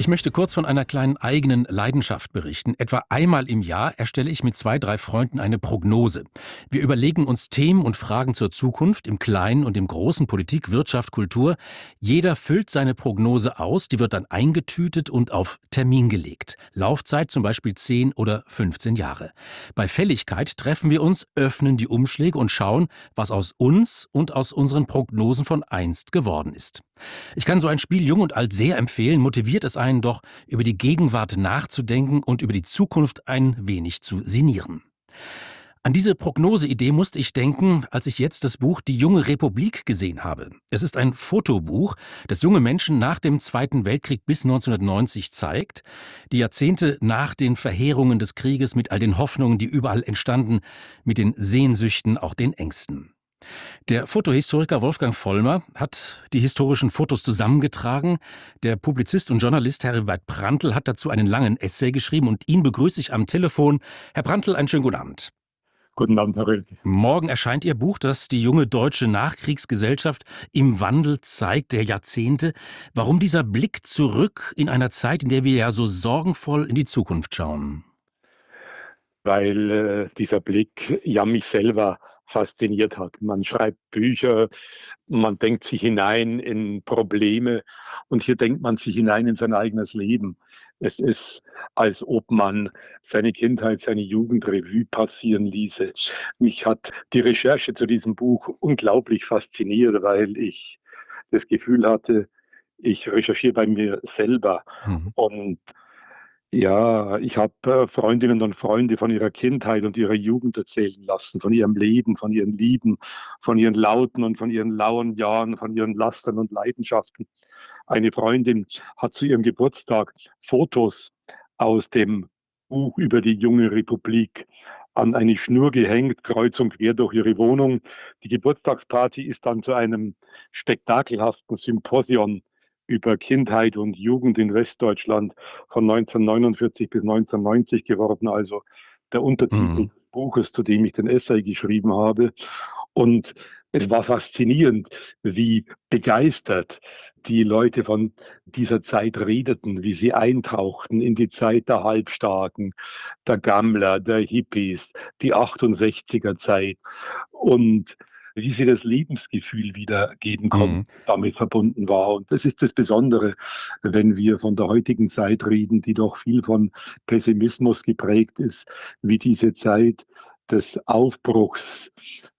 Ich möchte kurz von einer kleinen eigenen Leidenschaft berichten. Etwa einmal im Jahr erstelle ich mit 2, 3 Freunden eine Prognose. Wir überlegen uns Themen und Fragen zur Zukunft im Kleinen und im Großen, Politik, Wirtschaft, Kultur. Jeder füllt seine Prognose aus, die wird dann eingetütet und auf Termin gelegt. Laufzeit zum Beispiel 10 oder 15 Jahre. Bei Fälligkeit treffen wir uns, öffnen die Umschläge und schauen, was aus uns und aus unseren Prognosen von einst geworden ist. Ich kann so ein Spiel Jung und Alt sehr empfehlen, motiviert es einen doch, über die Gegenwart nachzudenken und über die Zukunft ein wenig zu sinnieren. An diese Prognoseidee musste ich denken, als ich jetzt das Buch Die junge Republik gesehen habe. Es ist ein Fotobuch, das junge Menschen nach dem Zweiten Weltkrieg bis 1990 zeigt, die Jahrzehnte nach den Verheerungen des Krieges mit all den Hoffnungen, die überall entstanden, mit den Sehnsüchten, auch den Ängsten. Der Fotohistoriker Wolfgang Vollmer hat die historischen Fotos zusammengetragen. Der Publizist und Journalist Heribert Prantl hat dazu einen langen Essay geschrieben und ihn begrüße ich am Telefon. Herr Prantl, einen schönen guten Abend. Guten Abend, Herr Rilke. Morgen erscheint Ihr Buch, das die junge deutsche Nachkriegsgesellschaft im Wandel zeigt, der Jahrzehnte. Warum dieser Blick zurück in einer Zeit, in der wir ja so sorgenvoll in die Zukunft schauen? Weil dieser Blick ja mich selber fasziniert hat. Man schreibt Bücher, man denkt sich hinein in Probleme und hier denkt man sich hinein in sein eigenes Leben. Es ist, als ob man seine Kindheit, seine Jugend Revue passieren ließe. Mich hat die Recherche zu diesem Buch unglaublich fasziniert, weil ich das Gefühl hatte, ich recherchiere bei mir selber. Mhm. Und ja, ich habe Freundinnen und Freunde von ihrer Kindheit und ihrer Jugend erzählen lassen, von ihrem Leben, von ihren Lieben, von ihren lauten und von ihren lauen Jahren, von ihren Lastern und Leidenschaften. Eine Freundin hat zu ihrem Geburtstag Fotos aus dem Buch über die junge Republik an eine Schnur gehängt, kreuz und quer durch ihre Wohnung. Die Geburtstagsparty ist dann zu einem spektakelhaften Symposion über Kindheit und Jugend in Westdeutschland von 1949 bis 1990 geworden, also der Untertitel Mhm. des Buches, zu dem ich den Essay geschrieben habe. Und es war faszinierend, wie begeistert die Leute von dieser Zeit redeten, wie sie eintauchten in die Zeit der Halbstarken, der Gammler, der Hippies, die 68er Zeit und wie sie das Lebensgefühl wiedergeben konnten, Mhm. damit verbunden war. Und das ist das Besondere, wenn wir von der heutigen Zeit reden, die doch viel von Pessimismus geprägt ist, wie diese Zeit des Aufbruchs,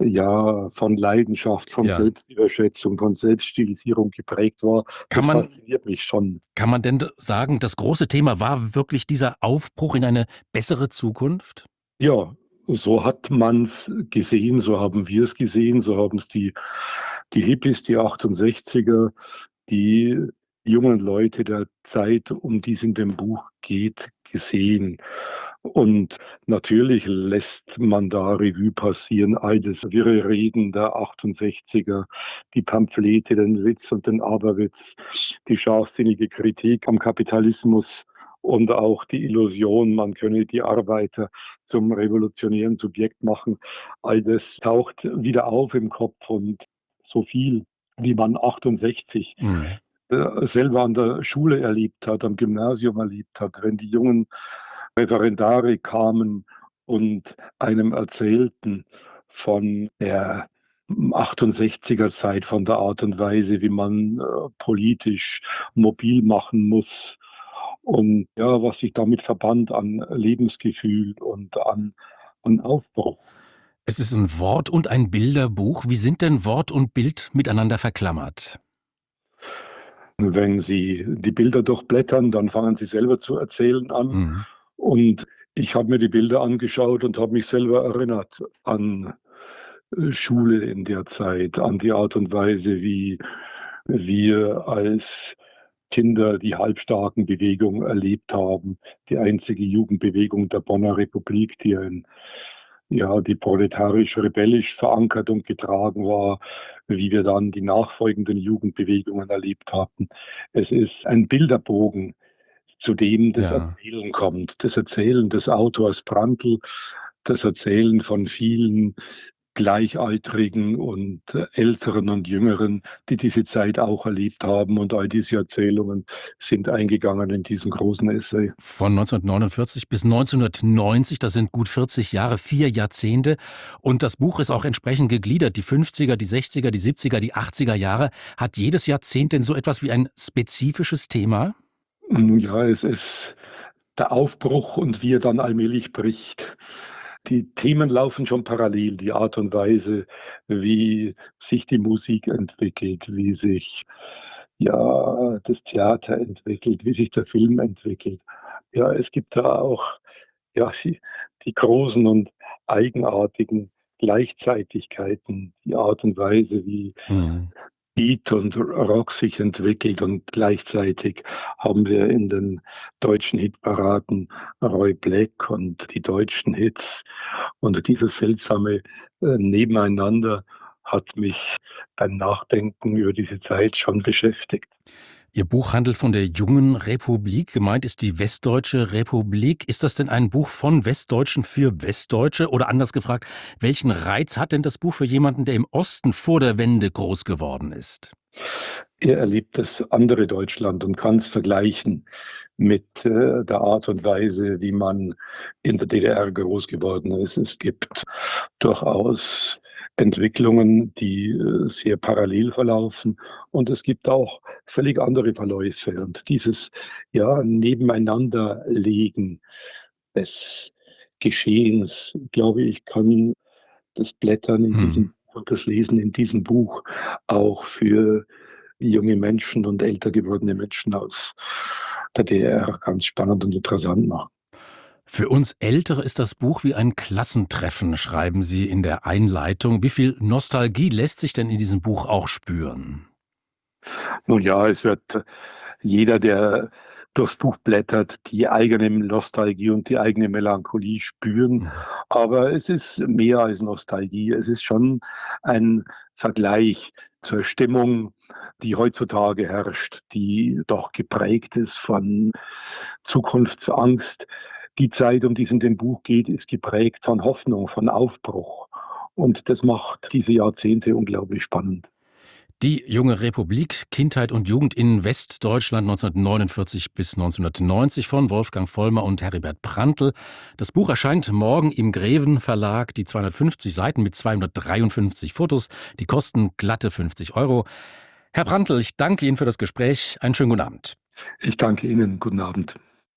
ja, von Leidenschaft, von Ja. Selbstüberschätzung, von Selbststilisierung geprägt war. Kann Das man, fasziniert mich schon. kann man denn sagen, das große Thema war wirklich dieser Aufbruch in eine bessere Zukunft? Ja, so hat man es gesehen, so haben wir es gesehen, so haben es die Hippies, die 68er, die jungen Leute der Zeit, um die es in dem Buch geht, gesehen. Und natürlich lässt man da Revue passieren, all das wirre Reden der 68er, die Pamphlete, den Witz und den Aberwitz, die scharfsinnige Kritik am Kapitalismus und auch die Illusion, man könne die Arbeiter zum revolutionären Subjekt machen. All das taucht wieder auf im Kopf und so viel, wie man 68 Mhm. selber an der Schule erlebt hat, am Gymnasium erlebt hat, wenn die jungen Referendare kamen und einem erzählten von der 68er Zeit, von der Art und Weise, wie man politisch mobil machen muss und ja, was sich damit verband an Lebensgefühl und an Aufbruch. Es ist ein Wort- und ein Bilderbuch. Wie sind denn Wort und Bild miteinander verklammert? Wenn Sie die Bilder durchblättern, dann fangen Sie selber zu erzählen an. Mhm. Und ich habe mir die Bilder angeschaut und habe mich selber erinnert an Schule in der Zeit, an die Art und Weise, wie wir als Kinder die Halbstarken-Bewegung erlebt haben, die einzige Jugendbewegung der Bonner Republik, die die proletarisch-rebellisch verankert und getragen war, wie wir dann die nachfolgenden Jugendbewegungen erlebt hatten. Es ist ein Bilderbogen, zu dem das Ja. Erzählen kommt. Das Erzählen des Autors Prantl, das Erzählen von vielen Gleichaltrigen und Älteren und Jüngeren, die diese Zeit auch erlebt haben. Und all diese Erzählungen sind eingegangen in diesen großen Essay. Von 1949 bis 1990, das sind gut 40 Jahre, 4 Jahrzehnte. Und das Buch ist auch entsprechend gegliedert. Die 50er, die 60er, die 70er, die 80er Jahre. Hat jedes Jahrzehnt denn so etwas wie ein spezifisches Thema? Nun ja, es ist der Aufbruch und wie er dann allmählich bricht. Die Themen laufen schon parallel, die Art und Weise, wie sich die Musik entwickelt, wie sich das Theater entwickelt, wie sich der Film entwickelt. Ja, es gibt da auch die großen und eigenartigen Gleichzeitigkeiten, die Art und Weise, wie Mhm. Beat und Rock sich entwickelt, und gleichzeitig haben wir in den deutschen Hitparaden Roy Black und die deutschen Hits. Und dieses seltsame Nebeneinander hat mich beim Nachdenken über diese Zeit schon beschäftigt. Ihr Buch handelt von der jungen Republik. Gemeint ist die Westdeutsche Republik. Ist das denn ein Buch von Westdeutschen für Westdeutsche? Oder anders gefragt, welchen Reiz hat denn das Buch für jemanden, der im Osten vor der Wende groß geworden ist? Er erlebt das andere Deutschland und kann es vergleichen mit der Art und Weise, wie man in der DDR groß geworden ist. Es gibt durchaus Entwicklungen, die sehr parallel verlaufen, und es gibt auch völlig andere Verläufe. Und dieses Nebeneinanderlegen des Geschehens, glaube ich, kann das Blättern in Hm. diesem und das Lesen in diesem Buch auch für junge Menschen und älter gewordene Menschen aus der DDR ganz spannend und interessant machen. Für uns Ältere ist das Buch wie ein Klassentreffen, schreiben Sie in der Einleitung. Wie viel Nostalgie lässt sich denn in diesem Buch auch spüren? Nun ja, es wird jeder, der durchs Buch blättert, die eigene Nostalgie und die eigene Melancholie spüren. Mhm. Aber es ist mehr als Nostalgie. Es ist schon ein Vergleich zur Stimmung, die heutzutage herrscht, die doch geprägt ist von Zukunftsangst. Die Zeit, um die es in dem Buch geht, ist geprägt von Hoffnung, von Aufbruch. Und das macht diese Jahrzehnte unglaublich spannend. Die junge Republik, Kindheit und Jugend in Westdeutschland 1949 bis 1990 von Wolfgang Vollmer und Heribert Prantl. Das Buch erscheint morgen im Greven Verlag. Die 250 Seiten mit 253 Fotos. Die kosten glatte 50 Euro. Herr Prantl, ich danke Ihnen für das Gespräch. Einen schönen guten Abend. Ich danke Ihnen. Guten Abend.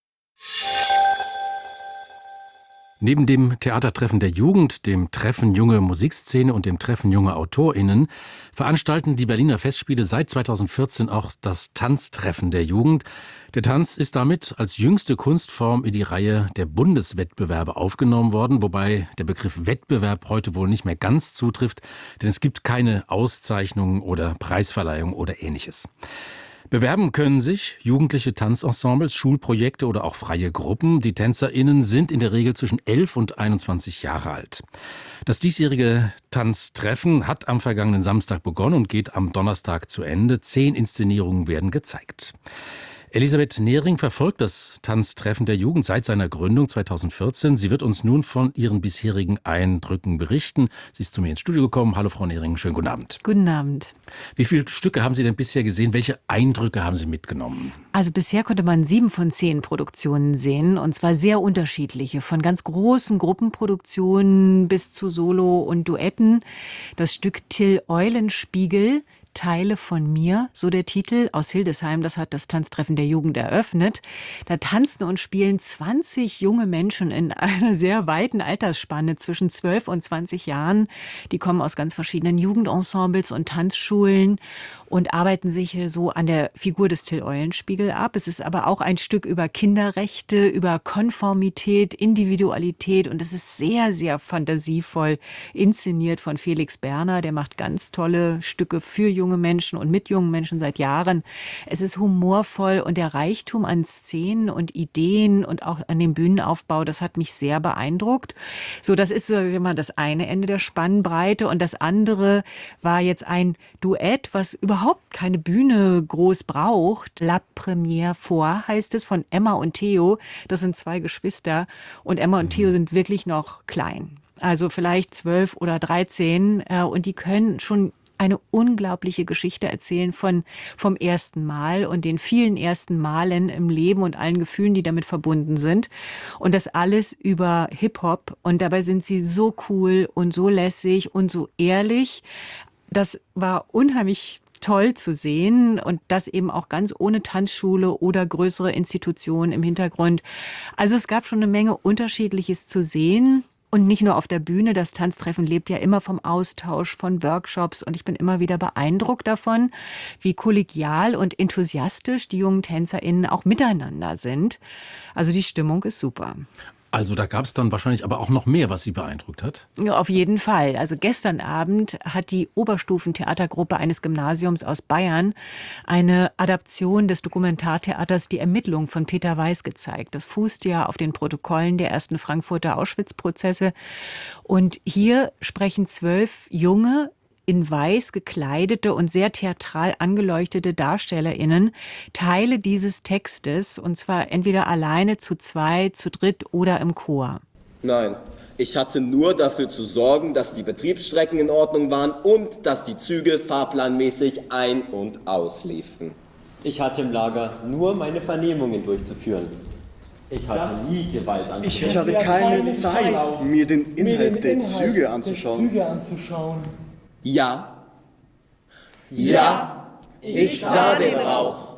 Neben dem Theatertreffen der Jugend, dem Treffen Junge Musikszene und dem Treffen Junge AutorInnen veranstalten die Berliner Festspiele seit 2014 auch das Tanztreffen der Jugend. Der Tanz ist damit als jüngste Kunstform in die Reihe der Bundeswettbewerbe aufgenommen worden, wobei der Begriff Wettbewerb heute wohl nicht mehr ganz zutrifft, denn es gibt keine Auszeichnungen oder Preisverleihung oder Ähnliches. Bewerben können sich jugendliche Tanzensembles, Schulprojekte oder auch freie Gruppen. Die TänzerInnen sind in der Regel zwischen 11 und 21 Jahre alt. Das diesjährige Tanztreffen hat am vergangenen Samstag begonnen und geht am Donnerstag zu Ende. 10 Inszenierungen werden gezeigt. Elisabeth Nehring verfolgt das Tanztreffen der Jugend seit seiner Gründung 2014. Sie wird uns nun von ihren bisherigen Eindrücken berichten. Sie ist zu mir ins Studio gekommen. Hallo Frau Nehring, schönen guten Abend. Guten Abend. Wie viele Stücke haben Sie denn bisher gesehen? Welche Eindrücke haben Sie mitgenommen? Also bisher konnte man 7 von 10 Produktionen sehen, und zwar sehr unterschiedliche, von ganz großen Gruppenproduktionen bis zu Solo- und Duetten. Das Stück Till Eulenspiegel, Teile von mir, so der Titel, aus Hildesheim, das hat das Tanztreffen der Jugend eröffnet. Da tanzen und spielen 20 junge Menschen in einer sehr weiten Altersspanne zwischen 12 und 20 Jahren. Die kommen aus ganz verschiedenen Jugendensembles und Tanzschulen und arbeiten sich so an der Figur des Till Eulenspiegel ab. Es ist aber auch ein Stück über Kinderrechte, über Konformität, Individualität, und es ist sehr, sehr fantasievoll inszeniert von Felix Berner. Der macht ganz tolle Stücke für junge Menschen und mit jungen Menschen seit Jahren. Es ist humorvoll, und der Reichtum an Szenen und Ideen und auch an dem Bühnenaufbau, das hat mich sehr beeindruckt. So, das ist so immer das eine Ende der Spannbreite, und das andere war jetzt ein Duett, was überhaupt keine Bühne groß braucht. La Première fois heißt es, von Emma und Theo. Das sind 2 Geschwister, und Emma und Theo sind wirklich noch klein. also vielleicht 12 oder 13, und die können schon eine unglaubliche Geschichte erzählen vom ersten Mal und den vielen ersten Malen im Leben und allen Gefühlen, die damit verbunden sind. Und das alles über Hip-Hop. Und dabei sind sie so cool und so lässig und so ehrlich. Das war unheimlich toll zu sehen und das eben auch ganz ohne Tanzschule oder größere Institutionen im Hintergrund. Also es gab schon eine Menge Unterschiedliches zu sehen. Und nicht nur auf der Bühne, das Tanztreffen lebt ja immer vom Austausch, von Workshops und ich bin immer wieder beeindruckt davon, wie kollegial und enthusiastisch die jungen TänzerInnen auch miteinander sind. Also die Stimmung ist super. Also da gab es dann wahrscheinlich aber auch noch mehr, was Sie beeindruckt hat? Ja, auf jeden Fall. Also gestern Abend hat die Oberstufentheatergruppe eines Gymnasiums aus Bayern eine Adaption des Dokumentartheaters Die Ermittlung von Peter Weiß gezeigt. Das fußt ja auf den Protokollen der ersten Frankfurter Auschwitz-Prozesse. Und hier sprechen 12 junge, in weiß gekleidete und sehr theatral angeleuchtete DarstellerInnen Teile dieses Textes, und zwar entweder alleine, zu zweit, zu dritt oder im Chor. Nein, ich hatte nur dafür zu sorgen, dass die Betriebsstrecken in Ordnung waren und dass die Züge fahrplanmäßig ein- und ausliefen. Ich hatte im Lager nur meine Vernehmungen durchzuführen. Ich hatte nie Gewalt anzuwenden. Ich hatte keine Zeit, mir den Inhalt der Züge anzuschauen. Ja, ich sah den Rauch.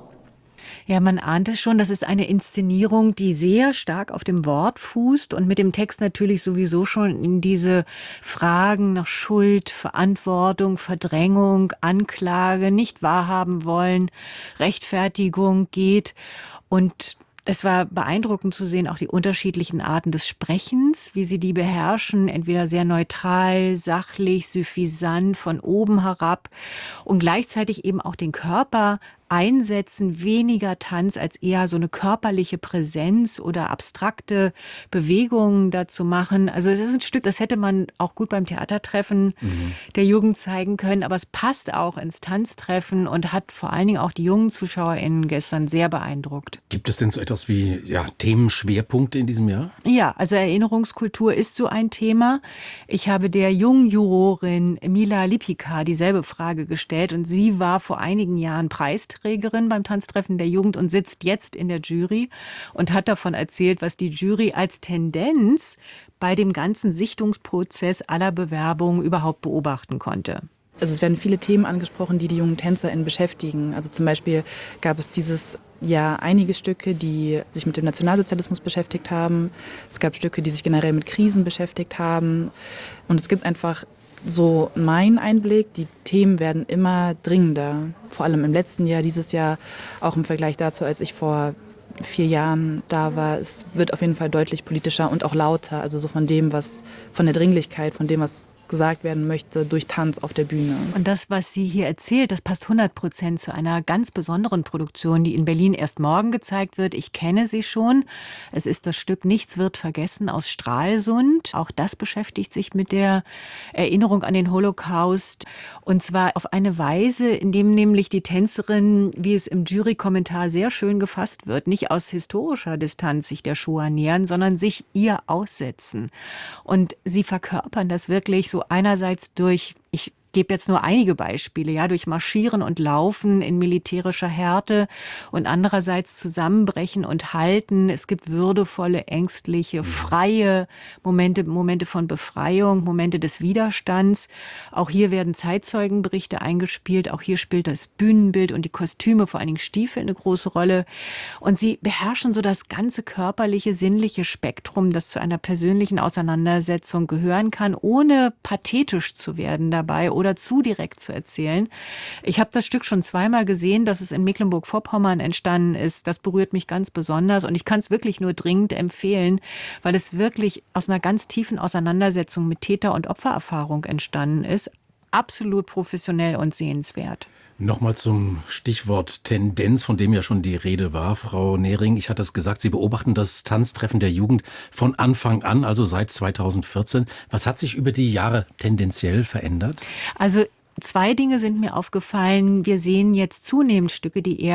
Ja, man ahnt es schon, das ist eine Inszenierung, die sehr stark auf dem Wort fußt und mit dem Text natürlich sowieso schon in diese Fragen nach Schuld, Verantwortung, Verdrängung, Anklage, nicht wahrhaben wollen, Rechtfertigung geht. Und es war beeindruckend zu sehen, auch die unterschiedlichen Arten des Sprechens, wie sie die beherrschen, entweder sehr neutral, sachlich, suffisant, von oben herab und gleichzeitig eben auch den Körper einsetzen, weniger Tanz als eher so eine körperliche Präsenz oder abstrakte Bewegungen dazu machen. Also es ist ein Stück, das hätte man auch gut beim Theatertreffen der Jugend zeigen können, aber es passt auch ins Tanztreffen und hat vor allen Dingen auch die jungen ZuschauerInnen gestern sehr beeindruckt. Gibt es denn so etwas wie Themenschwerpunkte in diesem Jahr? Ja, also Erinnerungskultur ist so ein Thema. Ich habe der jungen Jurorin Mila Lipika dieselbe Frage gestellt und sie war vor einigen Jahren Preisträgerin beim Tanztreffen der Jugend und sitzt jetzt in der Jury und hat davon erzählt, was die Jury als Tendenz bei dem ganzen Sichtungsprozess aller Bewerbungen überhaupt beobachten konnte. Also es werden viele Themen angesprochen, die die jungen TänzerInnen beschäftigen. Also zum Beispiel gab es dieses Jahr einige Stücke, die sich mit dem Nationalsozialismus beschäftigt haben. Es gab Stücke, die sich generell mit Krisen beschäftigt haben. Und es gibt einfach so mein Einblick, die Themen werden immer dringender. Vor allem im letzten Jahr, dieses Jahr, auch im Vergleich dazu, als ich vor 4 Jahren da war. Es wird auf jeden Fall deutlich politischer und auch lauter. Also so von der Dringlichkeit, von dem, was gesagt werden möchte, durch Tanz auf der Bühne. Und das, was sie hier erzählt, das passt 100% zu einer ganz besonderen Produktion, die in Berlin erst morgen gezeigt wird. Ich kenne sie schon. Es ist das Stück Nichts wird vergessen aus Stralsund. Auch das beschäftigt sich mit der Erinnerung an den Holocaust. Und zwar auf eine Weise, in dem nämlich die Tänzerin, wie es im Jurykommentar sehr schön gefasst wird, nicht aus historischer Distanz sich der Shoah nähern, sondern sich ihr aussetzen. Und sie verkörpern das wirklich so einerseits durch, ich gebe jetzt nur einige Beispiele, ja, durch Marschieren und Laufen in militärischer Härte und andererseits Zusammenbrechen und Halten. Es gibt würdevolle, ängstliche, freie Momente von Befreiung, Momente des Widerstands. Auch hier werden Zeitzeugenberichte eingespielt. Auch hier spielt das Bühnenbild und die Kostüme, vor allen Dingen Stiefel, eine große Rolle. Und sie beherrschen so das ganze körperliche, sinnliche Spektrum, das zu einer persönlichen Auseinandersetzung gehören kann, ohne pathetisch zu werden dabei oder zu direkt zu erzählen. Ich habe das Stück schon zweimal gesehen, dass es in Mecklenburg-Vorpommern entstanden ist. Das berührt mich ganz besonders und ich kann es wirklich nur dringend empfehlen, weil es wirklich aus einer ganz tiefen Auseinandersetzung mit Täter- und Opfererfahrung entstanden ist. Absolut professionell und sehenswert. Nochmal zum Stichwort Tendenz, von dem ja schon die Rede war, Frau Nehring. Ich hatte es gesagt, Sie beobachten das Tanztreffen der Jugend von Anfang an, also seit 2014. Was hat sich über die Jahre tendenziell verändert? Also 2 Dinge sind mir aufgefallen. Wir sehen jetzt zunehmend Stücke, die eher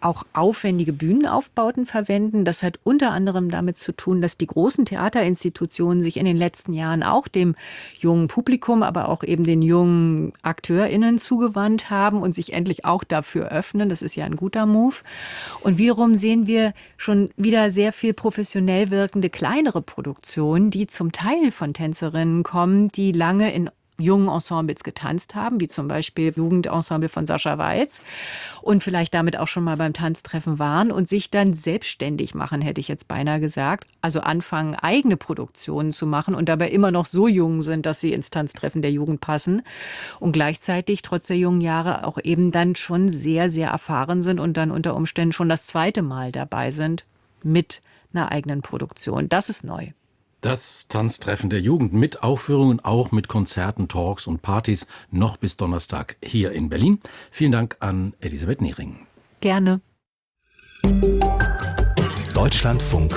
auch aufwendige Bühnenaufbauten verwenden. Das hat unter anderem damit zu tun, dass die großen Theaterinstitutionen sich in den letzten Jahren auch dem jungen Publikum, aber auch eben den jungen AkteurInnen zugewandt haben und sich endlich auch dafür öffnen. Das ist ja ein guter Move. Und wiederum sehen wir schon wieder sehr viel professionell wirkende kleinere Produktionen, die zum Teil von Tänzerinnen kommen, die lange in jungen Ensembles getanzt haben, wie zum Beispiel Jugendensemble von Sascha Weitz und vielleicht damit auch schon mal beim Tanztreffen waren und sich dann selbstständig machen, hätte ich jetzt beinahe gesagt. Also anfangen, eigene Produktionen zu machen und dabei immer noch so jung sind, dass sie ins Tanztreffen der Jugend passen und gleichzeitig trotz der jungen Jahre auch eben dann schon sehr, sehr erfahren sind und dann unter Umständen schon das zweite Mal dabei sind mit einer eigenen Produktion. Das ist neu. Das Tanztreffen der Jugend mit Aufführungen, auch mit Konzerten, Talks und Partys, noch bis Donnerstag hier in Berlin. Vielen Dank an Elisabeth Nehring. Gerne. Deutschlandfunk